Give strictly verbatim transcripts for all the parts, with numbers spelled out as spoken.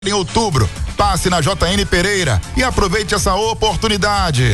em outubro. Passe na J N Pereira e aproveite essa oportunidade.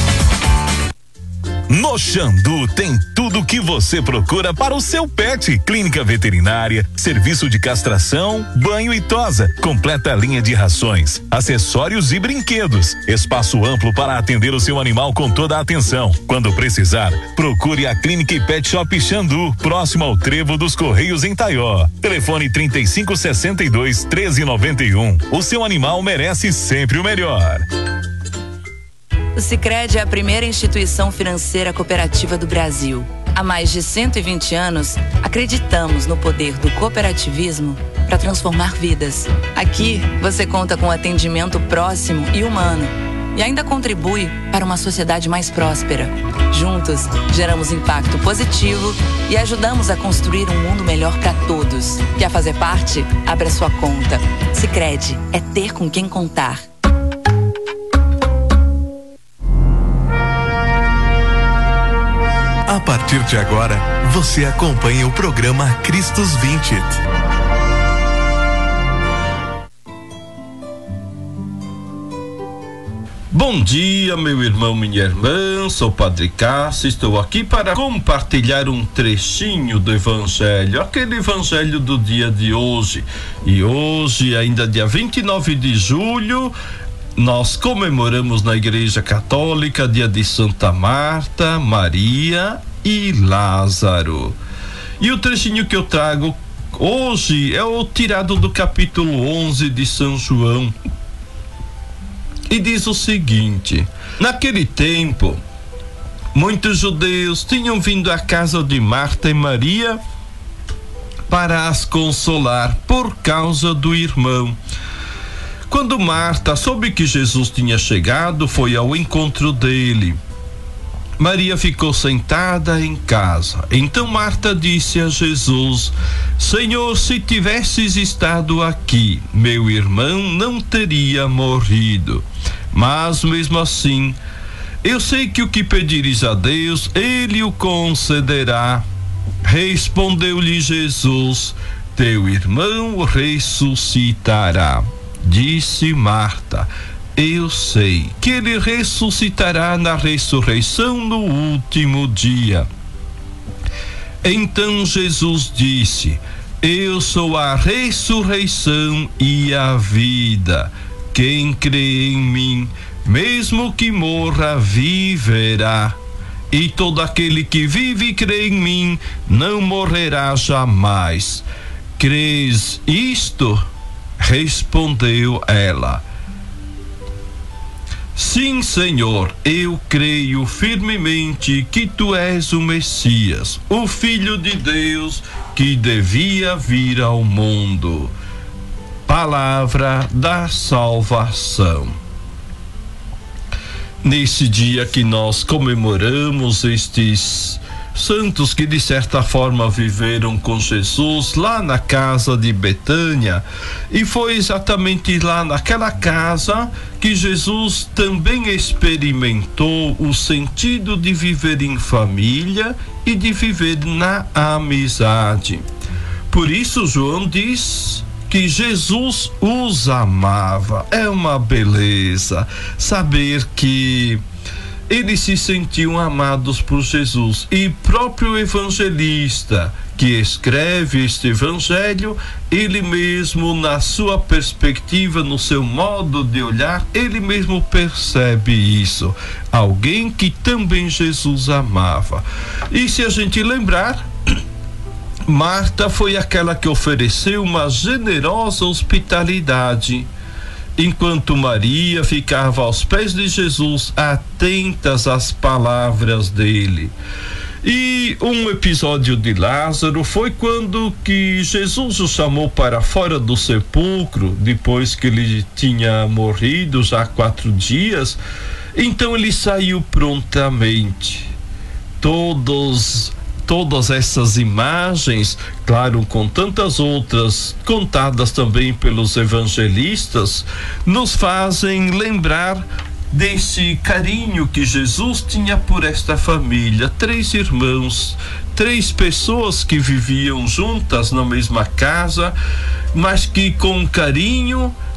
No Xandu tem tudo o que você procura para o seu pet. Clínica veterinária, serviço de castração, banho e tosa, completa linha de rações, acessórios e brinquedos. Espaço amplo para atender o seu animal com toda a atenção. Quando precisar, procure a Clínica e Pet Shop Xandu, próximo ao Trevo dos Correios em Taió. Telefone trinta e cinco, sessenta e dois, treze, noventa e um. O seu animal merece sempre o melhor. O Sicredi é a primeira instituição financeira cooperativa do Brasil. Há mais de cento e vinte anos, acreditamos no poder do cooperativismo para transformar vidas. Aqui, você conta com atendimento próximo e humano e ainda contribui para uma sociedade mais próspera. Juntos, geramos impacto positivo e ajudamos a construir um mundo melhor para todos. Quer fazer parte? Abra sua conta. Sicredi é ter com quem contar. A partir de agora, você acompanha o programa Cristos vinte. Bom dia, meu irmão, minha irmã, sou o Padre Cássio, estou aqui para compartilhar um trechinho do Evangelho, aquele Evangelho do dia de hoje. E hoje, ainda dia vinte e nove de julho, nós comemoramos na Igreja Católica dia de Santa Marta, Maria e Lázaro. E o trechinho que eu trago hoje é o tirado do capítulo onze de São João. E diz o seguinte: naquele tempo, muitos judeus tinham vindo à casa de Marta e Maria para as consolar por causa do irmão. Quando Marta soube que Jesus tinha chegado, foi ao encontro dele. Maria ficou sentada em casa. Então Marta disse a Jesus: Senhor, se tivesses estado aqui, meu irmão não teria morrido. Mas mesmo assim, eu sei que o que pedires a Deus, ele o concederá. Respondeu-lhe Jesus: teu irmão ressuscitará. Disse Marta: eu sei que ele ressuscitará na ressurreição no último dia. Então Jesus disse: eu sou a ressurreição e a vida. Quem crê em mim, mesmo que morra, viverá. E todo aquele que vive e crê em mim não morrerá jamais. Crês isto? Respondeu ela: sim, Senhor, eu creio firmemente que tu és o Messias, o Filho de Deus que devia vir ao mundo. Palavra da salvação. Nesse dia que nós comemoramos estes santos que de certa forma viveram com Jesus lá na casa de Betânia, e foi exatamente lá naquela casa que Jesus também experimentou o sentido de viver em família e de viver na amizade. Por isso João diz que Jesus os amava. É uma beleza saber que eles se sentiam amados por Jesus. E próprio evangelista que escreve este evangelho, ele mesmo, na sua perspectiva, no seu modo de olhar, ele mesmo percebe isso. Alguém que também Jesus amava. E se a gente lembrar, Marta foi aquela que ofereceu uma generosa hospitalidade, enquanto Maria ficava aos pés de Jesus, atentas às palavras dele. E um episódio de Lázaro foi quando que Jesus o chamou para fora do sepulcro, depois que ele tinha morrido já há quatro dias. Então ele saiu prontamente. Todos Todas essas imagens, claro, com tantas outras contadas também pelos evangelistas, nos fazem lembrar desse carinho que Jesus tinha por esta família. Três irmãos, três pessoas que viviam juntas na mesma casa, mas que com carinho